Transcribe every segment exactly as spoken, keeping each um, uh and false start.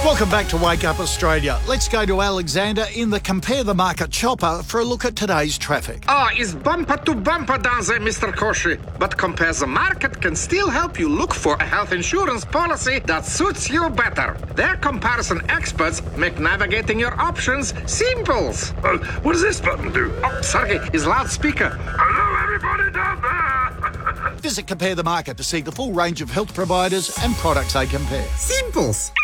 Welcome back to Wake Up Australia. Let's go to Alexander in the Compare the Market chopper for a look at today's traffic. Ah, oh, it's bumper to bumper down there, Mister Koshi. But Compare the Market can still help you look for a health insurance policy that suits you better. Their comparison experts make navigating your options simple. Uh, what does this button do? Oh, sorry, it's loudspeaker. Hello, everybody down there. Visit Compare the Market to see the full range of health providers and products they compare. Simples.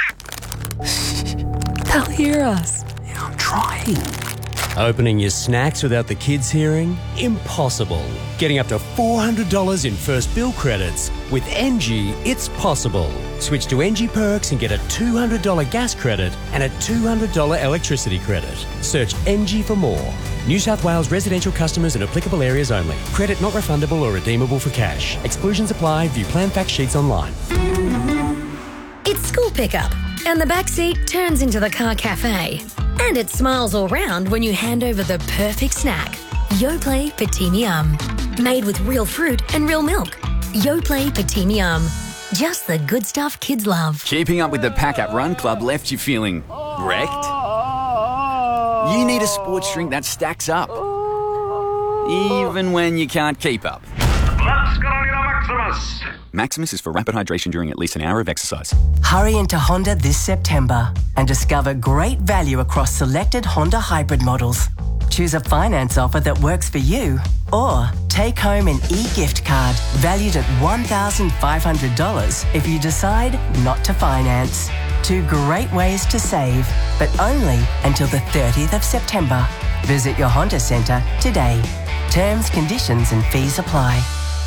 They'll hear us. Yeah, I'm trying. Opening your snacks without the kids hearing? Impossible. Getting up to four hundred dollars in first bill credits. With N G, it's possible. Switch to N G Perks and get a two hundred dollars gas credit and a two hundred dollars electricity credit. Search N G for more. New South Wales residential customers in applicable areas only. Credit not refundable or redeemable for cash. Exclusions apply. View plan fact sheets online. It's school pickup, and the backseat turns into the car cafe. And it smiles all round when you hand over the perfect snack. Yoplait Petite Yum. Made with real fruit and real milk. Yoplait Petite Yum. Just the good stuff kids love. Keeping up with the Pack Up Run Club left you feeling wrecked? You need a sports drink that stacks up, even when you can't keep up. Maximus. Maximus is for rapid hydration during at least an hour of exercise. Hurry into Honda this September and discover great value across selected Honda hybrid models. Choose a finance offer that works for you, or take home an e-gift card valued at one thousand five hundred dollars if you decide not to finance. Two great ways to save, but only until the thirtieth of September. Visit your Honda Centre today. Terms, conditions and fees apply.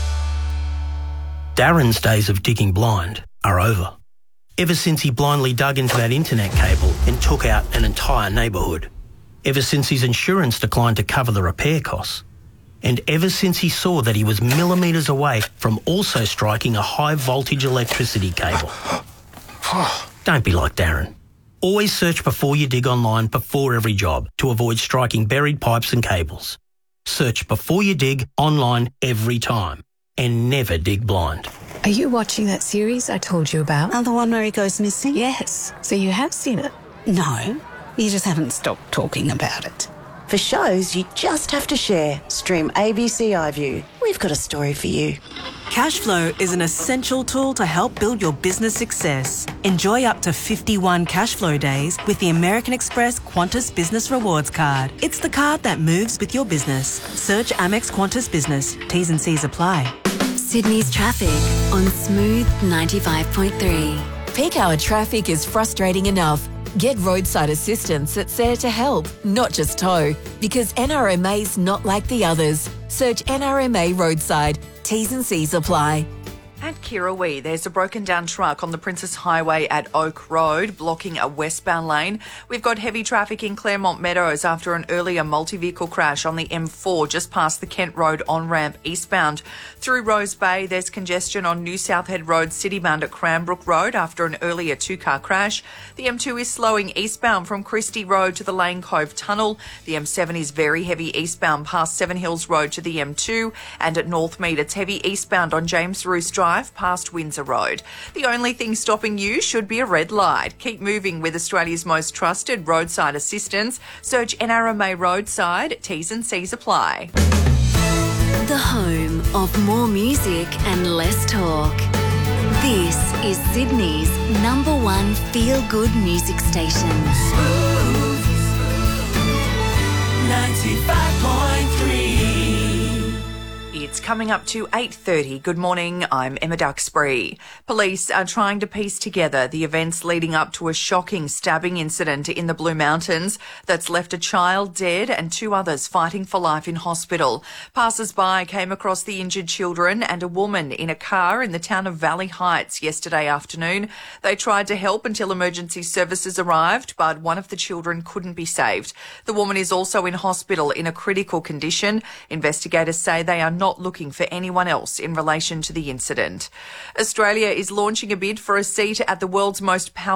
Darren's days of digging blind are over. Ever since he blindly dug into that internet cable and took out an entire neighbourhood. Ever since his insurance declined to cover the repair costs. And ever since he saw that he was millimetres away from also striking a high voltage electricity cable. Don't be like Darren. Always search before you dig online before every job to avoid striking buried pipes and cables. Search before you dig online every time. And never dig blind. Are you watching that series I told you about? Oh, the one where he goes missing? Yes. So you have seen it? No, you just haven't stopped talking about it. For shows you just have to share, stream A B C iView. We've got a story for you. Cashflow is an essential tool to help build your business success. Enjoy up to fifty-one Cashflow days with the American Express Qantas Business Rewards Card. It's the card that moves with your business. Search Amex Qantas Business. T's and C's apply. Sydney's traffic on Smooth ninety-five point three. Peak hour traffic is frustrating enough. Get roadside assistance that's there to help, not just tow. Because N R M A's not like the others. Search N R M A Roadside. T's and C's apply. At Kirrawee, there's a broken down truck on the Princess Highway at Oak Road, blocking a westbound lane. We've got heavy traffic in Claremont Meadows after an earlier multi-vehicle crash on the M four just past the Kent Road on-ramp eastbound. Through Rose Bay, there's congestion on New South Head Road citybound at Cranbrook Road after an earlier two-car crash. The M two is slowing eastbound from Christie Road to the Lane Cove Tunnel. The M seven is very heavy eastbound past Seven Hills Road to the M two. And at Northmead, it's heavy eastbound on James Roos Drive past Windsor Road. The only thing stopping you should be a red light. Keep moving with Australia's most trusted roadside assistance. Search N R M A Roadside. T's and C's apply. The home of more music and less talk. This is Sydney's number one feel-good music station. Smooth ninety-five point three. It's coming up to eight thirty. Good morning, I'm Emma Duxbury. Police are trying to piece together the events leading up to a shocking stabbing incident in the Blue Mountains that's left a child dead and two others fighting for life in hospital. Passers-by came across the injured children and a woman in a car in the town of Valley Heights yesterday afternoon. They tried to help until emergency services arrived, but one of the children couldn't be saved. The woman is also in hospital in a critical condition. Investigators say they are not looking for anyone else in relation to the incident. Australia is launching a bid for a seat at the world's most powerful